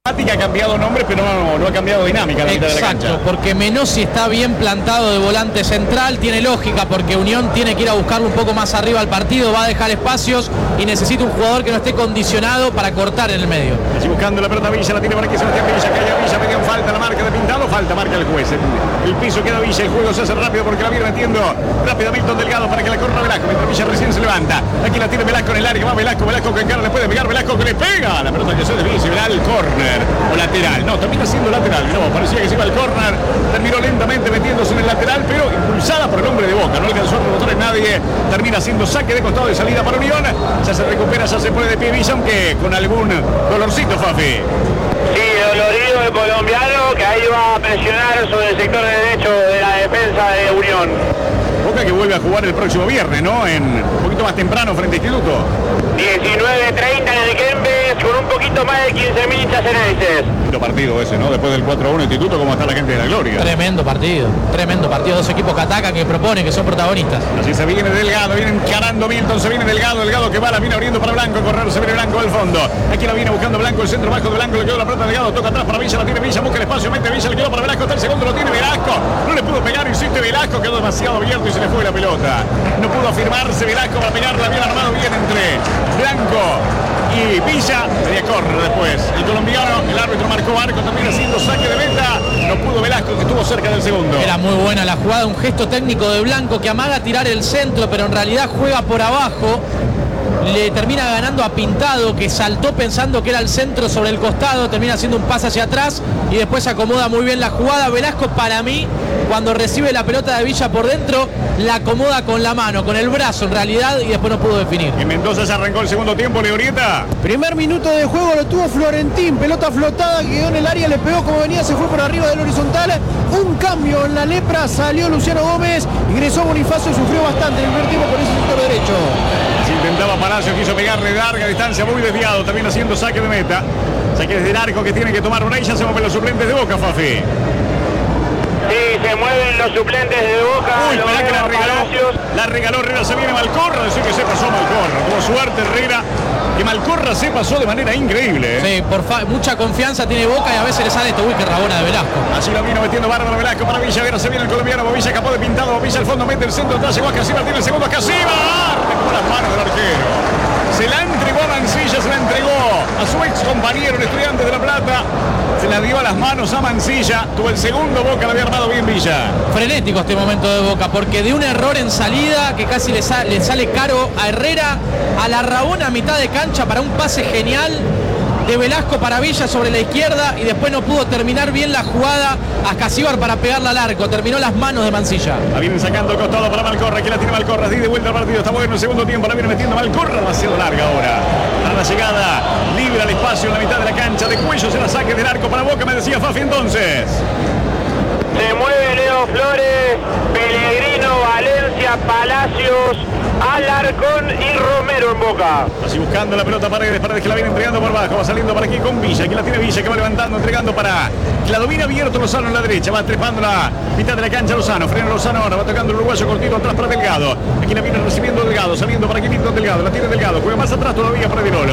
Ha cambiado nombre, pero no ha cambiado dinámica la mitad de la cancha. Exacto, porque Menossi está bien plantado de volante central, tiene lógica porque Unión tiene que ir a buscarlo un poco más arriba al partido, va a dejar espacios y necesita un jugador que no esté condicionado para cortar en el medio. Así buscando la pelota Villa, la tiene por aquí Sebastián Villa, que haya Villa, pedían falta, la marca de Pintado, falta, marca el juez. El piso queda Villa, el juego se hace rápido porque la viene metiendo rápido Milton Delgado para que la corra Velasco, mientras Villa recién se levanta. Aquí la tiene Velasco en el área, va Velasco que encara, le puede pegar, Velasco que le pega, la pelota que se desvía y se verá el córner o lateral. No, termina siendo lateral, no, parecía que se iba al córner, terminó lentamente metiéndose en el lateral, pero impulsada por el hombre de Boca, no alcanzó a rebotar en nadie, termina siendo saque de costado de salida para Unión, ya se recupera, ya se pone de pie Villa, aunque con algún dolorcito, Fafi. Sí, dolorido el colombiano, que ahí va a presionar sobre el sector derecho de la defensa de Unión. Boca que vuelve a jugar el próximo viernes, ¿no? Un poquito más temprano frente a Instituto. 19:30 en el Kempes, con un poquito más de 15.000 hinchas ceneices. Lindo partido ese, ¿no? Después del 4-1 Instituto, ¿cómo está la gente de la Gloria? Tremendo partido, dos equipos que atacan, que proponen, que son protagonistas. Así se viene Delgado, viene encarando Milton, se viene Delgado que va, la viene abriendo para Blanco, correr, se viene Blanco al fondo. Aquí la viene buscando Blanco, el centro bajo de Blanco, le quedó la pelota Delgado, toca atrás para Villa, la tiene Villa, busca el espacio, mete Villa, le quedó para Velasco, hasta el segundo lo tiene Velasco, no le pudo pegar, insiste Velasco, quedó demasiado abierto y se le fue la pelota. No pudo afirmarse Velasco para pegarla, bien armado bien entre Blanco y Villa, sería correr después. El colombiano, el árbitro marcó arco, también haciendo saque de meta. No pudo Velasco, que estuvo cerca del segundo. Era muy buena la jugada, un gesto técnico de Blanco que amaga tirar el centro, pero en realidad juega por abajo. Le termina ganando a Pintado, que saltó pensando que era el centro sobre el costado, termina haciendo un pase hacia atrás y después acomoda muy bien la jugada. Velasco, para mí, cuando recibe la pelota de Villa por dentro, la acomoda con la mano, con el brazo en realidad, y después no pudo definir. En Mendoza se arrancó el segundo tiempo, Leorieta. Primer minuto de juego lo tuvo Florentín, pelota flotada, quedó en el área, le pegó como venía, se fue por arriba del horizontal. Un cambio en la lepra, salió Luciano Gómez, ingresó Bonifacio, sufrió bastante en el primer tiempo por ese sector derecho. Se intentaba Palacio, quiso pegarle de larga distancia, muy desviado, también haciendo saque de meta. Saque desde el arco que tiene que tomar Oreja, se mueven los suplentes de Boca, Fafi. Sí, se mueven los suplentes de Boca. Uy, esperá que la regaló Herrera, se viene Malcorra, decir que se pasó Malcorra. Tuvo suerte Herrera, que Malcorra se pasó de manera increíble. Sí, mucha confianza tiene Boca y a veces le sale esto, uy, que rabona de Velasco. Así lo vino metiendo bárbaro Velasco para Villa, ahora se viene el colombiano, Bobilla escapó de Pintado, Bobilla al fondo, mete el centro, atrás llegó a Casiba, tiene el segundo a Casiba, arte con las manos del arquero. Se la entregó a Mancilla, se la entregó a su ex compañero, el Estudiante de La Plata. Se la dio a las manos a Mancilla. Tuvo el segundo, Boca la había armado bien Villa. Frenético este momento de Boca, porque de un error en salida que casi le sale caro a Herrera, a la Rabona a mitad de cancha para un pase genial de Velasco para Villa sobre la izquierda y después no pudo terminar bien la jugada a Casíbar para pegarla al arco, terminó las manos de Mancilla. La vienen sacando al costado para Malcorra, aquí la tiene Malcorra, de vuelta al partido, está bueno el segundo tiempo, la viene metiendo Malcorra, demasiado larga ahora. Para la llegada, libre al espacio en la mitad de la cancha, de cuello se la saque del arco para Boca, me decía Fafi entonces. Se mueve Leo Flores, Pellegrino, Valencia, Palacios, Alarcón y Romero en Boca. Así buscando la pelota Paredes que la viene entregando por abajo, va saliendo para aquí con Villa, aquí la tiene Villa que va levantando, entregando para que la domina abierto Lozano en la derecha, va trepando la mitad de la cancha Lozano, frena Lozano ahora, va tocando el uruguayo cortito atrás para Delgado, aquí la viene recibiendo Delgado, saliendo para aquí Milton Delgado, la tiene Delgado, juega más atrás todavía para Virolo,